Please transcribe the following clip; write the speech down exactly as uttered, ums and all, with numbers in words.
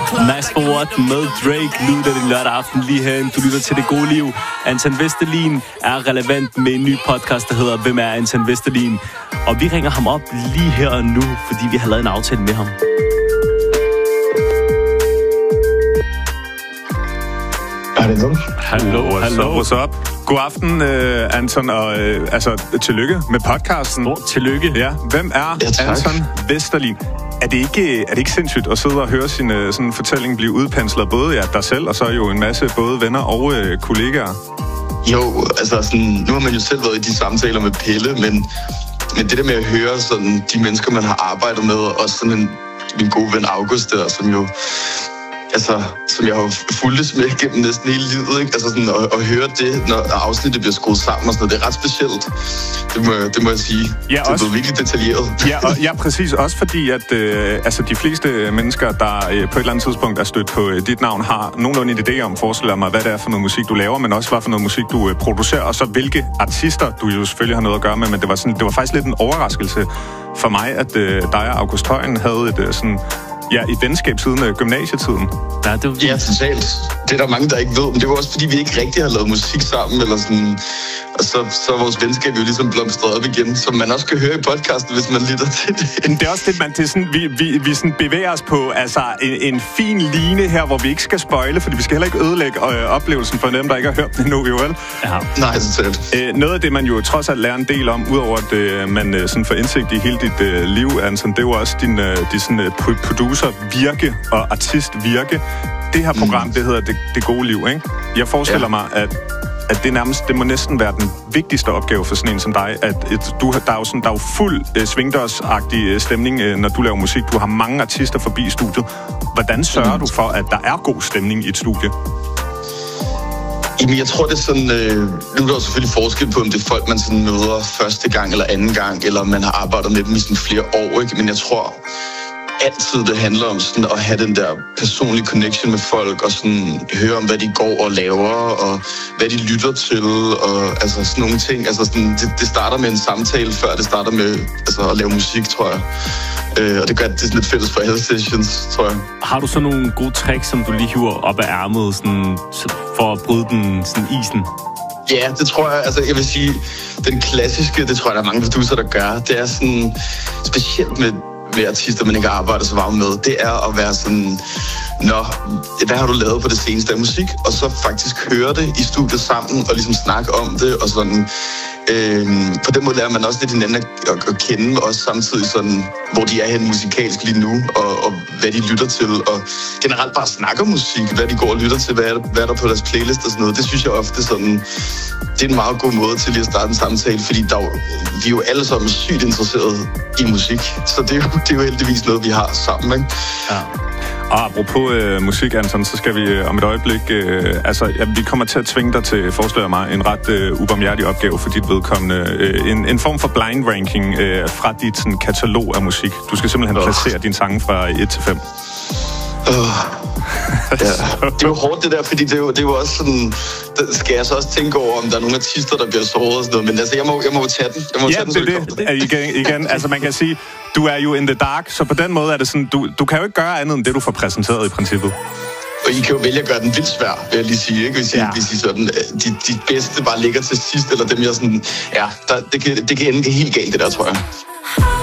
Nice for what med Drake lyder det lørdag aften lige herinde. Du lytter til Det Gode Liv. Anton Vesterlin er relevant med en ny podcast, der hedder Hvem er Anton Vesterlin? Og vi ringer ham op lige her og nu, fordi vi har lavet en aftale med ham. Hallo. Hallo, hallo. What's up? God aften, uh, Anton, og uh, altså, tillykke med podcasten. Stort tillykke. Ja, hvem er ja, Anton Vesterlin? Er det, ikke, er det ikke sindssygt at sidde og høre sin uh, sådan fortælling blive udpenslet både ja, dig selv, og så jo en masse både venner og uh, kollegaer? Jo, altså sådan, nu har man jo selv været i de samtaler med Pelle, men, men det der med at høre sådan, de mennesker, man har arbejdet med, og sådan en, min gode ven August der, som jo... Altså, som jeg har fulgtes med gennem næsten hele livet, ikke? Altså sådan, at, at høre det, når afsnittet bliver skruet sammen og sådan noget, det er ret specielt. Det må, det må jeg sige. Ja, det også, er virkelig detaljeret. Ja, og, ja, præcis. Også fordi, at øh, altså, de fleste mennesker, der øh, på et eller andet tidspunkt er stødt på øh, dit navn, har nogenlunde en idé om, forestiller mig, hvad det er for noget musik, du laver, men også hvad for noget musik, du øh, producerer, og så hvilke artister, du jo selvfølgelig har noget at gøre med, men det var, sådan, det var faktisk lidt en overraskelse for mig, at øh, dig og August Højen havde et øh, sådan... Ja, i venskab siden uh, gymnasietiden. Ja, det var... ja, totalt. Det er der mange, der ikke ved, men det var også, fordi vi ikke rigtig har lavet musik sammen, eller sådan... Og så, så er vores venskab jo ligesom blomstret op igen, som man også kan høre i podcasten, hvis man lytter til det. Det er også det, man... Det er sådan, vi, vi, vi sådan bevæger os på altså, en, en fin line her, hvor vi ikke skal spoile, fordi vi skal heller ikke ødelægge øh, oplevelsen for dem, der ikke har hørt det endnu, jo vel? Ja. Nej, totalt. Øh, noget af det, man jo trods alt lærer en del om, udover at øh, man øh, sådan får indsigt i hele dit øh, liv, Anton, det er jo også din, øh, din sådan, øh, producer-virke og artist-virke. Det her program, mm. det hedder Det, det Gode Liv, ikke? Jeg forestiller ja. mig, at at det nærmest, det må næsten være den vigtigste opgave for sådan en som dig, at et, du, der er jo sådan, der er jo fuld øh, svingdørsagtig øh, stemning, øh, når du laver musik. Du har mange artister forbi studiet. Hvordan sørger mm. du for, at der er god stemning i et studie? Jamen, jeg tror, det er sådan... Øh, nu er der jo selvfølgelig forskel på, om det er folk, man sådan møder første gang eller anden gang, eller man har arbejdet med dem i sådan flere år, ikke? Men jeg tror... altid det handler om sådan at have den der personlige connection med folk og sådan høre om, hvad de går og laver og hvad de lytter til og altså sådan nogle ting. Altså sådan, det, det starter med en samtale, før det starter med altså, at lave musik, tror jeg. Øh, og det gør det er sådan lidt fælles for alle sessions, tror jeg. Har du så nogle gode tricks, som du lige hiver op af ærmet sådan, for at bryde den sådan isen? Ja, det tror jeg. Altså, jeg vil sige, den klassiske, det tror jeg, der er mange producer, der gør. Det er sådan specielt med med artister, man ikke har arbejdet så meget med, det er at være sådan, nå, hvad har du lavet på det seneste af musik? Og så faktisk høre det i studiet sammen, og ligesom snakke om det, og sådan, øhm, på den måde lærer man også lidt hinanden at, at, at kende, også samtidig sådan, hvor de er hen musikalsk lige nu, og, og hvad de lytter til, og generelt bare snakke om musik, hvad de går og lytter til, hvad er, hvad er der på deres playlist og sådan noget. Det synes jeg ofte sådan, det er en meget god måde til lige at starte en samtale, fordi der, vi er jo alle sammen sygt interesserede i musik, så det er, jo, det er jo heldigvis noget, vi har sammen, ikke? Ja. Og apropos øh, musik, Anton, så skal vi øh, om et øjeblik... Øh, altså, ja, vi kommer til at tvinge dig til, forestiller mig, en ret øh, ubarmhjertig opgave for dit vedkommende. Øh, en, en form for blind ranking øh, fra dit sådan, katalog af musik. Du skal simpelthen oh. placere dine sange fra et til fem. Uh, ja. Det er jo hårdt det der, fordi det er jo, det er jo også sådan, der skal jeg så også tænke over, om der er nogle artister, der bliver såret og sådan noget, men altså, jeg må, jeg må tage den. Jeg må ja, tage den, det er det. det. Igen, igen, altså man kan sige, du er jo in the dark, så på den måde er det sådan, du, du kan jo ikke gøre andet end det, du får præsenteret i princippet. Og I kan jo vælge at gøre den vildt svær, vil jeg lige sige, ikke? Hvis I, ja. hvis I sådan, de, de bedste bare ligger til sidst, eller dem jeg sådan, ja, der, det, kan, det kan ende helt galt, det der, tror jeg.